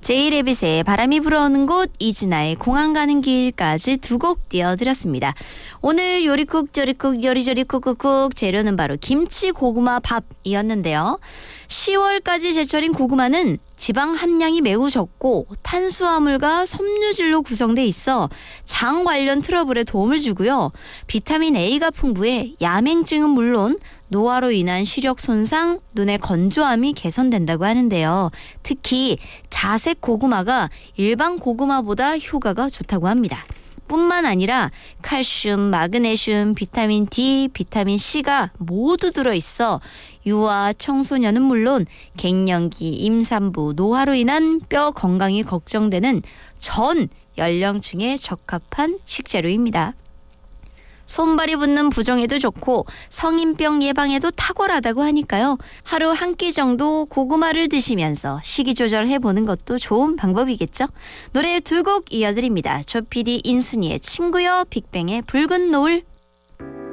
제이레빗의 바람이 불어오는 곳, 이진아의 공항 가는 길까지 두 곡 띄워드렸습니다. 오늘 요리쿡 저리쿡 요리저리 쿡쿡쿡 재료는 바로 김치 고구마 밥이었는데요. 10월까지 제철인 고구마는 지방 함량이 매우 적고 탄수화물과 섬유질로 구성돼 있어 장 관련 트러블에 도움을 주고요. 비타민 A가 풍부해 야맹증은 물론 노화로 인한 시력 손상, 눈의 건조함이 개선된다고 하는데요. 특히 자색 고구마가 일반 고구마보다 효과가 좋다고 합니다. 뿐만 아니라 칼슘, 마그네슘, 비타민 D, 비타민 C가 모두 들어있어 유아, 청소년은 물론 갱년기, 임산부, 노화로 인한 뼈 건강이 걱정되는 전 연령층에 적합한 식재료입니다. 손발이 붓는 부종에도 좋고 성인병 예방에도 탁월하다고 하니까요. 하루 한 끼 정도 고구마를 드시면서 식이 조절해보는 것도 좋은 방법이겠죠. 노래 두 곡 이어드립니다. 조피디 인순이의 친구여, 빅뱅의 붉은 노을.